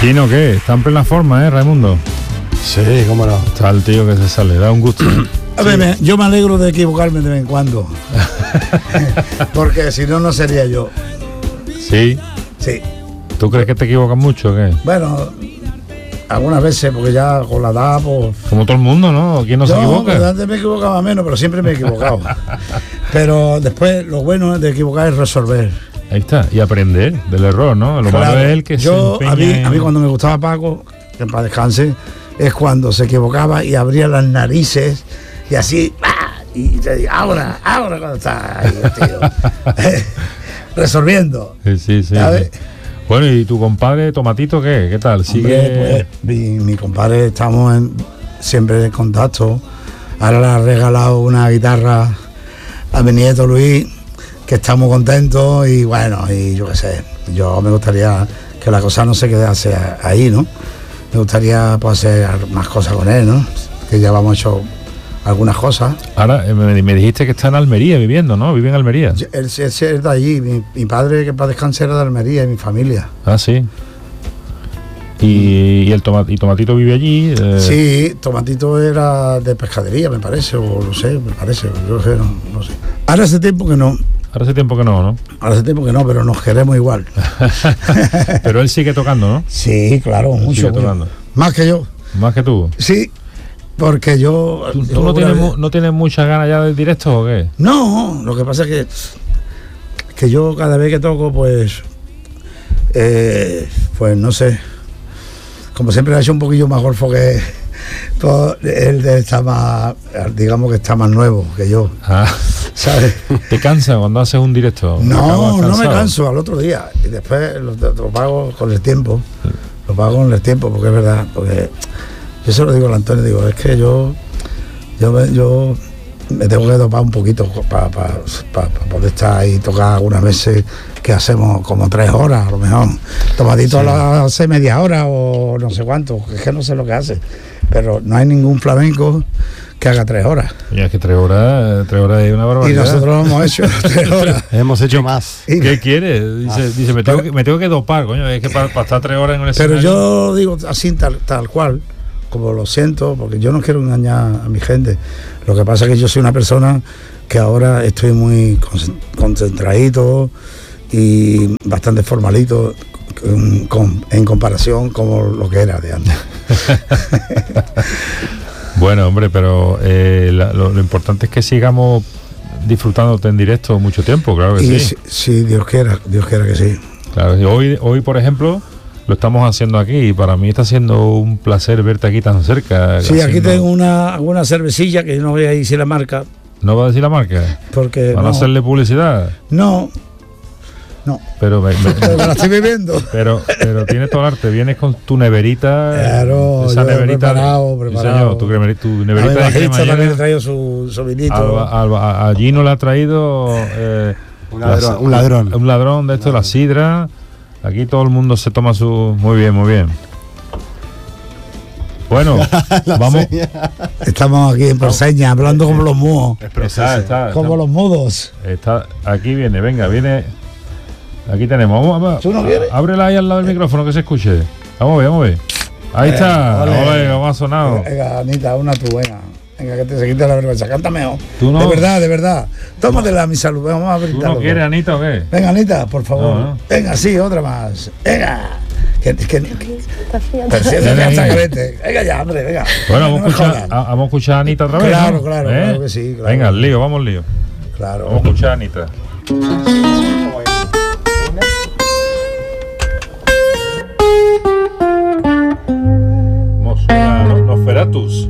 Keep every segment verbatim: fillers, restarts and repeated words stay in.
Chino, ¿qué? Está en plena forma, ¿eh, Raimundo? Sí, cómo no. Está el tío que se sale, da un gusto. A ver, me, yo me alegro de equivocarme de vez en cuando. Porque si no, no sería yo. Sí. Sí. ¿Tú crees que te equivocas mucho o qué? Bueno, algunas veces, porque ya con la edad, pues... Como todo el mundo, ¿no? ¿Quién no se equivoca? Yo antes me equivocaba menos, pero siempre me he equivocado. Pero después, lo bueno de equivocar es resolver. Ahí está, y aprender del error, ¿no? Lo Claro, malo es el que yo, se a mí, empeña a mí en... cuando me gustaba Paco, que en paz descanse, es cuando se equivocaba y abría las narices y así, ¡ah! Y te digo, ahora, ahora cuando está ahí, tío. Resolviendo. Sí, sí, sí, ¿sabes? sí. Bueno, ¿y tu compadre Tomatito qué? ¿Qué tal? ¿Sigue? Hombre, pues, mi, mi compadre, estamos en, siempre en contacto. Ahora le ha regalado una guitarra a mi nieto Luis, que estamos contentos y bueno, y yo qué sé, yo me gustaría que la cosa no se quedase ahí, ¿no? Me gustaría pues, hacer más cosas con él, ¿no? Que ya hemos hecho algunas cosas. Ahora eh, me, me dijiste que está en Almería viviendo, ¿no? Vive en Almería. Él, él, él es de allí, mi, mi padre que para descansar era de Almería y mi familia. Ah, sí. Y, y el toma, y Tomatito vive allí. Eh... Sí, Tomatito era de pescadería, me parece, o no sé, me parece, yo sé, no, no sé. Ahora hace tiempo que no. Ahora hace tiempo que no, ¿no? Ahora hace tiempo que no, pero nos queremos igual. Pero él sigue tocando, ¿no? Sí, claro, Él mucho. sigue mucho. tocando. Más que yo. Más que tú. Sí, porque yo... ¿Tú, yo tú no, tienes, vez... mu- no tienes muchas ganas ya del directo o qué? No, lo que pasa es que, que yo cada vez que toco, pues... Eh, pues no sé... Como siempre ha hecho un poquillo más golfo que... Pues, él está más... Digamos que está más nuevo que yo. Ah. ¿Sabes? ¿Te cansa cuando haces un directo? No, no me canso, al otro día. Y después lo, lo pago con el tiempo. Lo pago con el tiempo, porque es verdad. Porque yo se lo digo al Antonio, digo, es que yo yo me, yo me tengo que dopar un poquito para pa, pa, pa poder estar ahí y tocar algunas veces que hacemos como tres horas, a lo mejor. Tomatito sí. Lo hace media hora o no sé cuánto, es que no sé lo que hace. Pero no hay ningún flamenco que haga tres horas. Y es que tres horas, tres horas es una barbaridad. Y nosotros lo hemos hecho tres horas. Hemos hecho más. ¿Qué quieres? Dice, ah, dice me, tengo que, me tengo que dopar, coño, es que para, para estar tres horas en un escenario. Pero yo escenario... digo así tal, tal cual, como lo siento, porque yo no quiero engañar a mi gente. Lo que pasa es que yo soy una persona que ahora estoy muy concentradito y bastante formalito en, con, en comparación con lo que era de antes. Bueno, hombre, pero eh, la, lo, lo importante es que sigamos disfrutándote en directo mucho tiempo, claro que y sí. Si, si Dios quiera, Dios quiera que sí. Claro, y hoy, hoy, por ejemplo, lo estamos haciendo aquí y para mí está siendo un placer verte aquí tan cerca. Sí, haciendo... aquí tengo una, una cervecilla que no voy a decir la marca. ¿No va a decir la marca? Porque ¿Van no. a hacerle publicidad? No. No. Pero me, me, pero me la estoy bebiendo. Pero, pero tienes todo el arte, vienes con tu neverita. Claro, esa neverita. Preparado, preparado. Sí, señor, tu, cremer, tu neverita a de cremallera. También le he traído su, su vinito. Alba, Alba, a Gino le ha traído eh, un, ladrón, la, un ladrón. Un ladrón de esto, la sidra. Aquí todo el mundo se toma su. Muy bien, muy bien. Bueno, vamos. Seña. Estamos aquí por señas, hablando como los mudos. Está, está, como está, los mudos. Está, aquí viene, venga, viene. Aquí tenemos. Vamos, vamos. ¿Tú no quieres? Ábrela ahí al lado del micrófono que se escuche. Vamos a ver, vamos a ver. Ahí eh, está. Ole, ole, vamos a sonado. Venga, Anita, una tu buena. Venga, que te se quite la vergüenza. Cántame. Oh. ¿Tú no? De verdad, de verdad. Tómatela, mi salud. Vamos a brindar. ¿Tú no quieres, Anita, o qué? Venga, Anita, por favor. No, no. Venga, sí, otra más. Venga. Que, que, que, venga ya, hombre, venga. Bueno, vamos a escuchar, a, vamos a escuchar a Anita otra vez. Claro, ¿no? claro, ¿Eh? claro que sí. Claro. Venga, al lío, vamos al lío. Claro. Vamos a escuchar a Anita. Vamos a Nosferatus.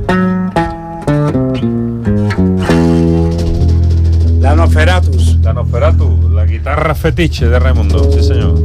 La Nosferatus. La Nosferatus, la guitarra fetiche de Raimundo, sí señor.